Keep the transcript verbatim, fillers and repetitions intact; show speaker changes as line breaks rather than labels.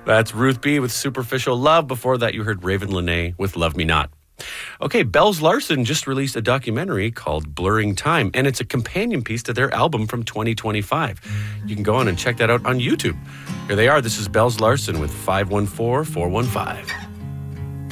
That's Ruth B. with Superficial Love. Before that, you heard Raven Lene with Love Me Not. Okay, Bells Larson just released a documentary called Blurring Time, and it's a companion piece to their album from twenty twenty-five. You can go on and check that out on YouTube. Here they are. This is Bells Larson with five one four, four one five.